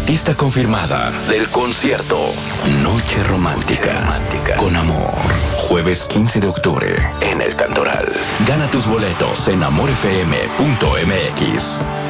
artista confirmada del concierto Noche Romántica con Amor. Jueves 15 de octubre en El Cantoral. Gana tus boletos en amorfm.mx.